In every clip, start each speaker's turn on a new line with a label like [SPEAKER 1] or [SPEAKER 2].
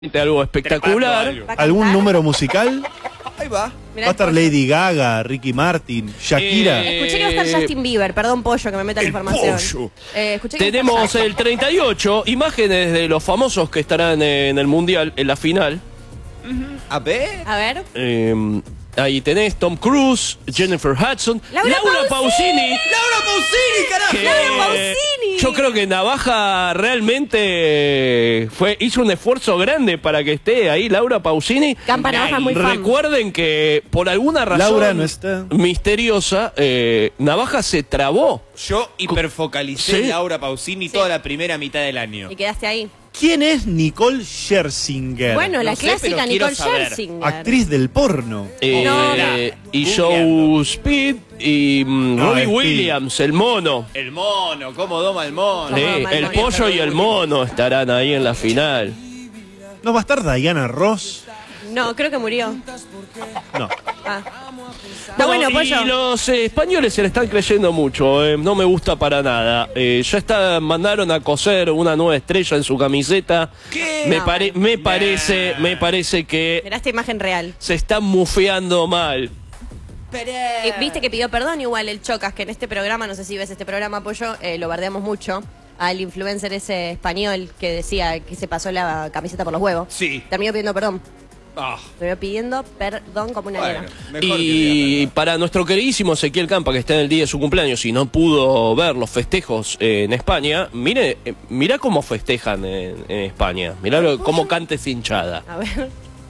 [SPEAKER 1] Algo espectacular.
[SPEAKER 2] ¿Algún número musical?
[SPEAKER 3] Ahí va.
[SPEAKER 2] Va a estar Lady Gaga, Ricky Martin, Shakira.
[SPEAKER 4] Escuché que va a estar Justin Bieber. Perdón, Pollo, que me meta la información.
[SPEAKER 2] Pollo.
[SPEAKER 4] Escuché que
[SPEAKER 1] Tenemos el 38, imágenes de los famosos que estarán en el Mundial, en la final.
[SPEAKER 3] A ver.
[SPEAKER 4] A ver.
[SPEAKER 1] Ahí tenés Tom Cruise, Jennifer Hudson,
[SPEAKER 4] Laura Pausini.
[SPEAKER 3] ¡Laura Pausini, carajo!
[SPEAKER 4] ¡Laura Pausini!
[SPEAKER 1] Yo creo que Navaja realmente hizo un esfuerzo grande para que esté ahí Laura Pausini.
[SPEAKER 4] Campa Navaja es muy fan.
[SPEAKER 1] Recuerden que por alguna razón
[SPEAKER 2] Laura no está.
[SPEAKER 1] misteriosa, Navaja se trabó.
[SPEAKER 3] Yo hiperfocalicé
[SPEAKER 1] Sí.
[SPEAKER 3] Laura Pausini toda la primera mitad del año.
[SPEAKER 4] Y quedaste ahí.
[SPEAKER 2] ¿Quién es Nicole Scherzinger?
[SPEAKER 4] Bueno, la
[SPEAKER 3] sé,
[SPEAKER 4] clásica
[SPEAKER 3] pero quiero
[SPEAKER 4] Nicole
[SPEAKER 3] saber.
[SPEAKER 4] Scherzinger.
[SPEAKER 2] Actriz del porno.
[SPEAKER 4] No.
[SPEAKER 1] Y
[SPEAKER 3] Googleando.
[SPEAKER 1] Joe Speed y Robbie
[SPEAKER 2] Speed.
[SPEAKER 1] Williams, el mono.
[SPEAKER 3] El mono, cómo doma el mono.
[SPEAKER 1] Sí,
[SPEAKER 4] Toma,
[SPEAKER 1] el
[SPEAKER 4] Malmón.
[SPEAKER 1] pollo y el mono estarán ahí en la final.
[SPEAKER 2] ¿No va a estar Diana Ross?
[SPEAKER 4] No, creo que murió.
[SPEAKER 2] No.
[SPEAKER 4] Ah. Está bueno,
[SPEAKER 1] y
[SPEAKER 4] Pollo.
[SPEAKER 1] los españoles se le están creyendo mucho, no me gusta para nada. Mandaron a coser una nueva estrella en su camiseta.
[SPEAKER 3] ¿Qué?
[SPEAKER 1] Me parece que
[SPEAKER 4] Mirá esta imagen real.
[SPEAKER 1] se están mufeando mal.
[SPEAKER 4] Viste que pidió perdón igual el Chocas, que en este programa, no sé si ves este programa, Pollo, lo bardeamos mucho. Al influencer ese español que decía que se pasó la camiseta por los huevos.
[SPEAKER 3] Sí.
[SPEAKER 4] Terminó pidiendo perdón.
[SPEAKER 3] Ah,
[SPEAKER 4] Terminó pidiendo perdón como una
[SPEAKER 3] bueno,
[SPEAKER 4] nena.
[SPEAKER 3] mejor
[SPEAKER 1] Y para nuestro queridísimo Ezequiel Campa, que está en el día de su cumpleaños y no pudo ver los festejos en España, mirá cómo festejan en España. Mirá cómo canta esa hinchada.
[SPEAKER 4] A ver.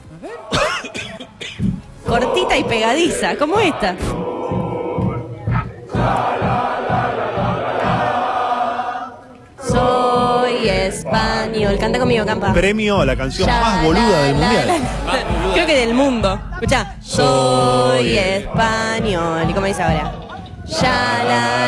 [SPEAKER 4] Cortita y pegadiza, como esta. Soy español. Canta conmigo, Campa.
[SPEAKER 2] Premio a la canción
[SPEAKER 4] Ya,
[SPEAKER 2] más boluda del
[SPEAKER 4] la,
[SPEAKER 2] mundial.
[SPEAKER 4] la. Creo que del mundo. Escuchá. Soy español. ¿Y cómo dice ahora? Ya,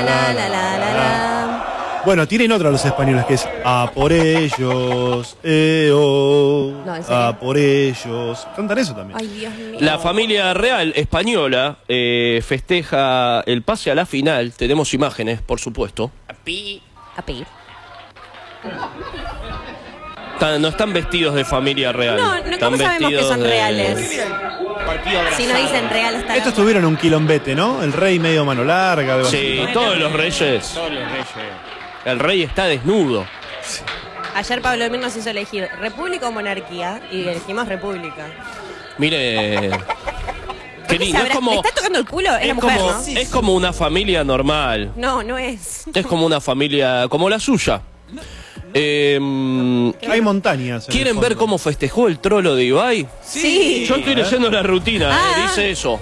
[SPEAKER 4] la.
[SPEAKER 2] Bueno, tienen otra los españoles que es A por ellos,
[SPEAKER 4] No, ¿en serio?
[SPEAKER 2] A por ellos. Cantan eso también.
[SPEAKER 4] Ay, Dios mío.
[SPEAKER 1] La familia real española festeja el pase a la final. Tenemos imágenes, por supuesto.
[SPEAKER 3] Api.
[SPEAKER 4] Api.
[SPEAKER 1] No están vestidos de familia real.
[SPEAKER 4] No,
[SPEAKER 1] Están
[SPEAKER 4] ¿cómo sabemos que son
[SPEAKER 1] vestidos de-
[SPEAKER 4] reales?
[SPEAKER 3] Partido
[SPEAKER 4] Si no dicen real, está.
[SPEAKER 2] Estos tuvieron un quilombete, ¿no? El rey medio mano larga, algo
[SPEAKER 1] Sí,
[SPEAKER 2] así.
[SPEAKER 1] todos los reyes.
[SPEAKER 3] Todos los reyes.
[SPEAKER 1] El rey está desnudo.
[SPEAKER 4] Ayer Pablo Emir nos hizo elegir república o monarquía y elegimos república.
[SPEAKER 1] Mire, qué lindo.
[SPEAKER 4] ¿Le está tocando el culo? Es la mujer, ¿no?
[SPEAKER 1] Es como una familia normal.
[SPEAKER 4] No, no es.
[SPEAKER 1] Es como una familia como la suya.
[SPEAKER 2] Hay montañas. en el
[SPEAKER 1] ¿Quieren
[SPEAKER 2] fondo.
[SPEAKER 1] ver cómo festejó el trolo de Ibai?
[SPEAKER 4] Sí.
[SPEAKER 1] Yo estoy leyendo la rutina,
[SPEAKER 4] Ah.
[SPEAKER 1] dice eso.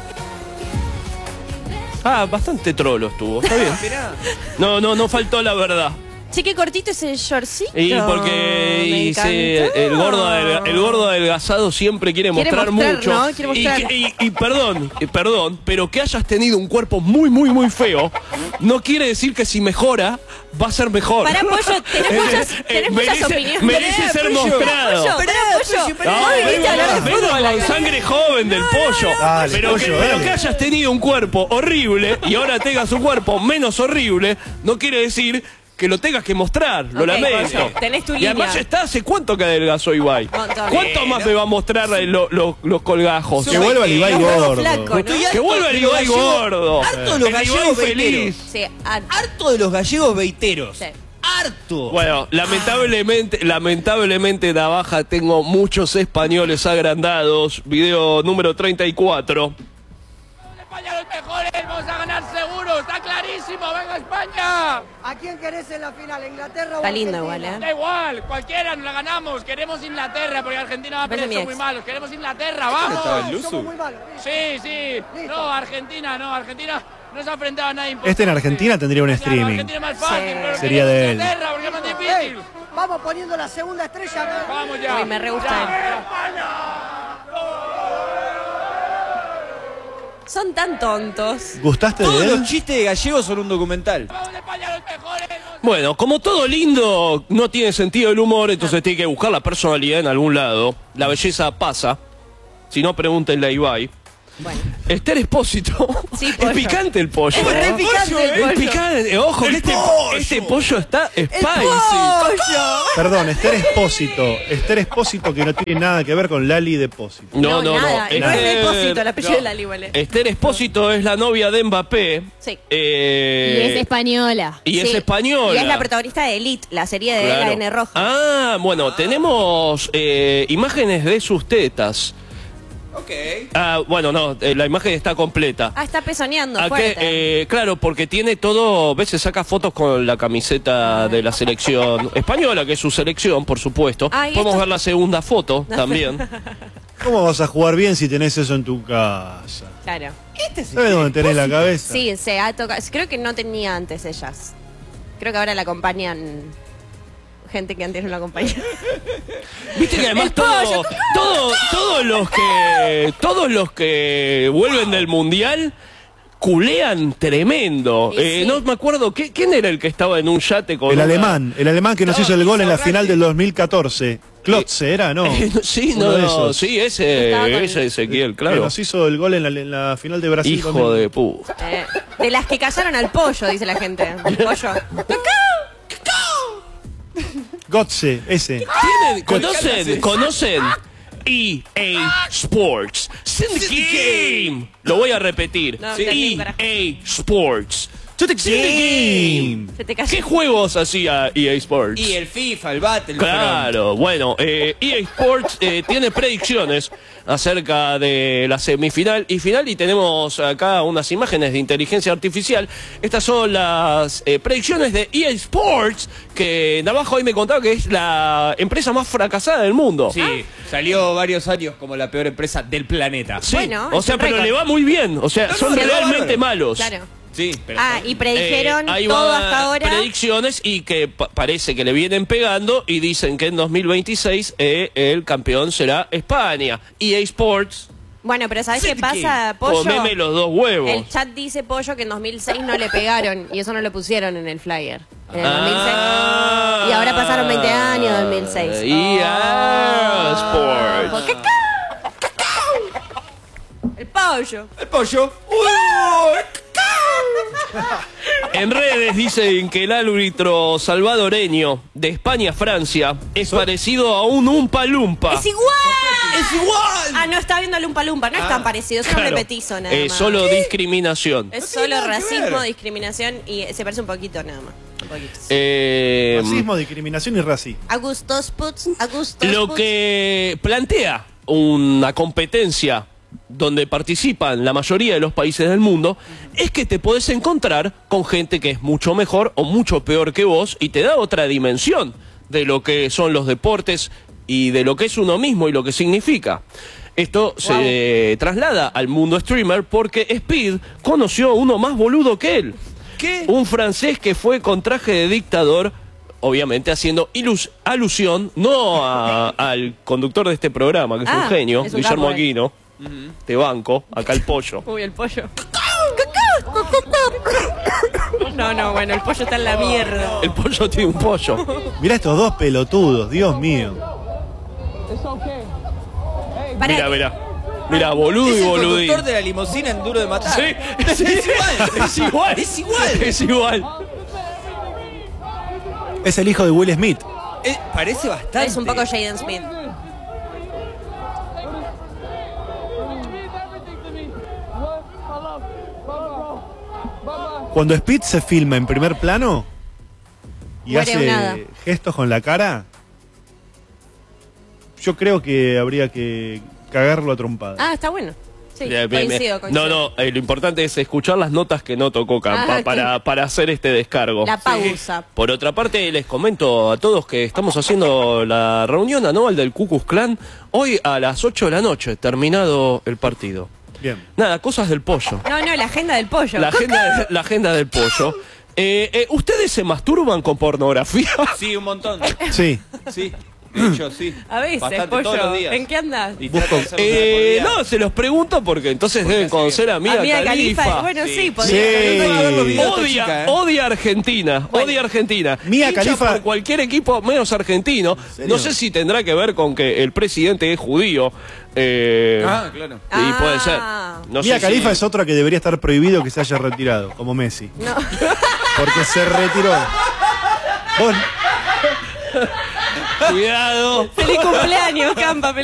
[SPEAKER 1] Bastante trolo estuvo, está bien.
[SPEAKER 3] Mirá.
[SPEAKER 1] No faltó la verdad.
[SPEAKER 4] Che, qué cortito es el shortcito.
[SPEAKER 1] Y porque
[SPEAKER 4] Me encantó.
[SPEAKER 1] el gordo adelgazado siempre quiere mostrar mucho.
[SPEAKER 4] ¿no? Quiere mostrar.
[SPEAKER 1] Y perdón, pero que hayas tenido un cuerpo muy feo no quiere decir que si mejora va a ser mejor.
[SPEAKER 4] Pará, Pollo, tenés muchas opiniones.
[SPEAKER 1] Merece ser mostrado.
[SPEAKER 4] Pollo,
[SPEAKER 3] Pollo.
[SPEAKER 1] No,
[SPEAKER 4] Vos viniste a hablar de
[SPEAKER 1] vengo
[SPEAKER 4] fútbol
[SPEAKER 1] con
[SPEAKER 4] acá.
[SPEAKER 1] sangre joven del pollo.
[SPEAKER 2] Dale,
[SPEAKER 1] pero
[SPEAKER 2] pollo,
[SPEAKER 1] pero
[SPEAKER 2] dale.
[SPEAKER 1] que hayas tenido un cuerpo horrible y ahora tengas un cuerpo menos horrible, no quiere decir que lo tengas que mostrar. Lo
[SPEAKER 4] Ok,
[SPEAKER 1] lamento.
[SPEAKER 4] pollo, tenés tu
[SPEAKER 1] y además
[SPEAKER 4] línea.
[SPEAKER 1] está, ¿hace cuánto que adelgazó Ibai?
[SPEAKER 4] Montón.
[SPEAKER 1] ¿Cuánto más me va a mostrar los colgajos?
[SPEAKER 2] Que vuelva el Ibai
[SPEAKER 4] Los huevos
[SPEAKER 2] gordo.
[SPEAKER 4] flacos, ¿no?
[SPEAKER 1] Que vuelva el Ibai gordo.
[SPEAKER 3] Harto de los
[SPEAKER 1] El Ibai
[SPEAKER 3] gallegos
[SPEAKER 1] feliz.
[SPEAKER 4] Sí,
[SPEAKER 3] Harto de los gallegos veiteros.
[SPEAKER 4] Sí.
[SPEAKER 3] Harto.
[SPEAKER 1] Bueno, lamentablemente Navaja, tengo muchos españoles agrandados. Video número 34.
[SPEAKER 5] España los mejores, vamos a ganar seguro, está clarísimo, venga España.
[SPEAKER 6] ¿A quién querés en la final? ¿Inglaterra o
[SPEAKER 4] Está lindo
[SPEAKER 6] Argentina?
[SPEAKER 4] igual,
[SPEAKER 5] Da igual, cualquiera nos la ganamos, queremos Inglaterra porque Argentina va a
[SPEAKER 4] Parece
[SPEAKER 5] perder,
[SPEAKER 4] mi
[SPEAKER 5] son
[SPEAKER 4] ex.
[SPEAKER 5] muy malos, queremos Inglaterra,
[SPEAKER 3] Estaba el
[SPEAKER 5] vamos.
[SPEAKER 3] Luzu.
[SPEAKER 6] Somos muy malos.
[SPEAKER 5] Sí,
[SPEAKER 6] Listo.
[SPEAKER 5] no, Argentina no se ha enfrentado a nadie imposible.
[SPEAKER 2] Este en Argentina tendría un
[SPEAKER 5] Claro,
[SPEAKER 2] streaming.
[SPEAKER 5] Argentina es más fácil,
[SPEAKER 4] Sí.
[SPEAKER 5] pero
[SPEAKER 2] Sería
[SPEAKER 5] queremos
[SPEAKER 2] de él.
[SPEAKER 5] Inglaterra porque es más
[SPEAKER 6] Ey,
[SPEAKER 5] difícil.
[SPEAKER 6] vamos poniendo la segunda estrella.
[SPEAKER 5] Vamos ya.
[SPEAKER 4] Uy, me re gusta.
[SPEAKER 5] Ya.
[SPEAKER 4] Son tan tontos.
[SPEAKER 2] ¿Gustaste
[SPEAKER 3] Todos
[SPEAKER 2] de
[SPEAKER 3] los
[SPEAKER 2] él?
[SPEAKER 3] chistes de gallegos son un documental.
[SPEAKER 5] Vamos España los mejores.
[SPEAKER 1] Bueno, como todo lindo no tiene sentido el humor, entonces tiene que buscar la personalidad en algún lado. La belleza pasa. Si no, pregúntenle a Ibai.
[SPEAKER 4] Bueno.
[SPEAKER 1] Esther Espósito.
[SPEAKER 4] Sí,
[SPEAKER 1] es
[SPEAKER 4] pollo.
[SPEAKER 1] picante el pollo.
[SPEAKER 4] Es re picante el
[SPEAKER 1] Es
[SPEAKER 4] pollo.
[SPEAKER 1] picante. Ojo, que este pollo está spicy.
[SPEAKER 2] Perdón, Esther Espósito que no tiene nada que ver con Lali Depósito.
[SPEAKER 1] No.
[SPEAKER 4] Nada. No es
[SPEAKER 1] Esther-
[SPEAKER 4] Depósito, el apellido de Lali, igual.
[SPEAKER 1] Esther Espósito es la novia de Mbappé.
[SPEAKER 4] Sí.
[SPEAKER 7] Y es española.
[SPEAKER 1] Y es
[SPEAKER 4] Sí.
[SPEAKER 1] española.
[SPEAKER 4] Y es la protagonista de Elite, la serie de
[SPEAKER 1] Claro.
[SPEAKER 4] la N Roja.
[SPEAKER 1] Ah, bueno, tenemos imágenes de sus tetas.
[SPEAKER 3] Ok.
[SPEAKER 1] Ah, bueno, no, la imagen está completa.
[SPEAKER 4] Ah, está pezoneando
[SPEAKER 1] ¿A
[SPEAKER 4] fuerte.
[SPEAKER 1] qué? Claro, porque tiene todo, ves, se saca fotos con la camiseta de la selección española, que es su selección, por supuesto.
[SPEAKER 4] Ah, ¿y
[SPEAKER 1] Podemos
[SPEAKER 4] esto?
[SPEAKER 1] ver la segunda foto también.
[SPEAKER 2] ¿Cómo vas a jugar bien si tenés eso en tu casa?
[SPEAKER 4] Claro.
[SPEAKER 2] ¿Sabes dónde tenés la cabeza?
[SPEAKER 4] Sí, se ha tocado. Creo que no tenía antes ellas. Creo que ahora la acompañan gente que antes no la acompañaba.
[SPEAKER 1] Viste que además todos los que vuelven del mundial culean tremendo.
[SPEAKER 4] Y sí.
[SPEAKER 1] No me acuerdo quién era el que estaba en un yate con
[SPEAKER 2] El
[SPEAKER 1] una-
[SPEAKER 2] alemán que nos hizo el gol en la final del 2014. Klotze era, ¿no?
[SPEAKER 1] Sí,
[SPEAKER 2] Uno de
[SPEAKER 1] no,
[SPEAKER 2] esos.
[SPEAKER 1] sí,
[SPEAKER 4] Estaba con-
[SPEAKER 1] ese Ezequiel,
[SPEAKER 2] Que
[SPEAKER 1] claro.
[SPEAKER 2] nos hizo el gol en la final de Brasil.
[SPEAKER 1] Hijo de puta.
[SPEAKER 4] De las que callaron al pollo, dice la gente. El pollo.
[SPEAKER 2] Gotze, ese.
[SPEAKER 1] ¿Conocen EA Sports Syndicate Game? Lo voy a repetir.
[SPEAKER 4] No, entendí un carajo.
[SPEAKER 1] EA Sports Syndicate Game.
[SPEAKER 4] Se te cayó.
[SPEAKER 1] ¿Qué juegos hacía EA Sports?
[SPEAKER 3] Y el FIFA, el Battlefront.
[SPEAKER 1] Claro, bueno, EA Sports tiene predicciones acerca de la semifinal y final y tenemos acá unas imágenes de inteligencia artificial. Estas son las predicciones de EA Sports, que Navajo hoy me contaba que es la empresa más fracasada del mundo.
[SPEAKER 3] Sí, salió varios años como la peor empresa del planeta.
[SPEAKER 1] Sí,
[SPEAKER 4] Bueno,
[SPEAKER 1] o
[SPEAKER 4] es
[SPEAKER 1] sea,
[SPEAKER 4] un
[SPEAKER 1] pero
[SPEAKER 4] récord.
[SPEAKER 1] le va muy bien, o sea, son
[SPEAKER 3] no,
[SPEAKER 1] realmente
[SPEAKER 3] bárbaro.
[SPEAKER 1] malos.
[SPEAKER 4] Claro.
[SPEAKER 3] Sí, pero
[SPEAKER 4] Ah, y predijeron
[SPEAKER 1] Ahí
[SPEAKER 4] todo
[SPEAKER 1] van
[SPEAKER 4] hasta ahora.
[SPEAKER 1] predicciones y que parece que le vienen pegando y dicen que en 2026 el campeón será España. EA Sports,
[SPEAKER 4] Bueno, pero ¿sabes qué pasa, Pollo?
[SPEAKER 1] comeme los dos huevos.
[SPEAKER 4] El chat dice, Pollo, que en 2006 no le pegaron y eso no lo pusieron en el flyer. En el
[SPEAKER 1] Ah.
[SPEAKER 4] 2006. Y ahora pasaron 20 años, 2006.
[SPEAKER 1] EA Sports.
[SPEAKER 4] El pollo.
[SPEAKER 3] el pollo.
[SPEAKER 1] En redes dicen que el árbitro salvadoreño de España-Francia es parecido a un Umpa Lumpa.
[SPEAKER 4] ¡Es igual!
[SPEAKER 3] ¡Es igual!
[SPEAKER 4] Ah, no está viendo el Lumpa Lumpa. No es tan parecido, es un
[SPEAKER 1] Claro.
[SPEAKER 4] repetizo nada más.
[SPEAKER 1] Solo discriminación.
[SPEAKER 4] Es
[SPEAKER 3] No tiene
[SPEAKER 4] solo
[SPEAKER 3] nada que
[SPEAKER 4] racismo,
[SPEAKER 3] ver.
[SPEAKER 4] discriminación y se parece un poquito nada más. Un poquito.
[SPEAKER 2] Racismo, discriminación y racismo.
[SPEAKER 4] Agustos Puts, Agustos
[SPEAKER 1] Lo
[SPEAKER 4] Puts.
[SPEAKER 1] que plantea una competencia donde participan la mayoría de los países del mundo es que te podés encontrar con gente que es mucho mejor o mucho peor que vos y te da otra dimensión de lo que son los deportes y de lo que es uno mismo y lo que significa. Esto se traslada al mundo streamer porque Speed conoció a uno más boludo que él.
[SPEAKER 3] ¿Qué?
[SPEAKER 1] Un francés que fue con traje de dictador, obviamente haciendo alusión no al conductor de este programa, que es un genio,
[SPEAKER 4] es un
[SPEAKER 1] Guillermo
[SPEAKER 4] capo,
[SPEAKER 1] Aquino. Te banco, acá el pollo.
[SPEAKER 4] Uy, el pollo. No, bueno, el pollo está en la mierda.
[SPEAKER 1] El pollo tiene un pollo.
[SPEAKER 2] Mirá estos dos pelotudos, Dios mío.
[SPEAKER 4] Pará,
[SPEAKER 1] Mira, boludo
[SPEAKER 3] Es
[SPEAKER 1] y
[SPEAKER 3] el
[SPEAKER 1] boludín.
[SPEAKER 3] conductor de la limusina en Duro de Matar.
[SPEAKER 1] Sí,
[SPEAKER 3] es igual.
[SPEAKER 1] Es igual. Es igual.
[SPEAKER 2] Es el hijo de Will Smith.
[SPEAKER 3] Parece bastante.
[SPEAKER 4] es un poco Jaden Smith.
[SPEAKER 2] Cuando Speed se filma en primer plano y
[SPEAKER 4] Muere
[SPEAKER 2] hace
[SPEAKER 4] nada.
[SPEAKER 2] gestos con la cara, yo creo que habría que cagarlo a trompada.
[SPEAKER 4] Ah, está bueno. Sí,
[SPEAKER 1] Bien, bien, bien.
[SPEAKER 4] coincido.
[SPEAKER 1] No, lo importante es escuchar las notas que no tocó Campa para hacer este descargo.
[SPEAKER 4] La pausa.
[SPEAKER 1] Por otra parte, les comento a todos que estamos haciendo la reunión anual del Ku Klux Klan hoy a las 8 de la noche, terminado el partido.
[SPEAKER 2] Bien.
[SPEAKER 1] Nada, cosas del pollo.
[SPEAKER 4] No, la agenda del pollo.
[SPEAKER 1] La agenda del pollo. ¿Ustedes se masturban con pornografía?
[SPEAKER 3] Sí, un montón.
[SPEAKER 2] Sí.
[SPEAKER 3] Sí. De hecho, sí.
[SPEAKER 4] A veces,
[SPEAKER 3] Bastante,
[SPEAKER 4] Pollo.
[SPEAKER 3] todos los días.
[SPEAKER 4] ¿En qué andas?
[SPEAKER 3] Y trato de hacerlo una vez por día.
[SPEAKER 1] No, se los pregunto porque entonces deben conocer a Mia Khalifa.
[SPEAKER 4] Bueno, sí,
[SPEAKER 2] Sí.
[SPEAKER 4] podría
[SPEAKER 1] Odia Argentina, odia Argentina.
[SPEAKER 2] Mia
[SPEAKER 1] Hincha
[SPEAKER 2] Khalifa-
[SPEAKER 1] por cualquier equipo menos argentino.
[SPEAKER 2] serio?
[SPEAKER 1] No sé si tendrá que ver con que el presidente es judío.
[SPEAKER 3] Claro.
[SPEAKER 1] Y puede ser. No
[SPEAKER 2] Mia
[SPEAKER 1] sé
[SPEAKER 2] Khalifa
[SPEAKER 1] si-
[SPEAKER 2] es otra que debería estar prohibido que se haya retirado, como Messi.
[SPEAKER 4] No.
[SPEAKER 2] Porque se retiró. Vos-
[SPEAKER 1] Cuidado.
[SPEAKER 4] Feliz cumpleaños, Campa.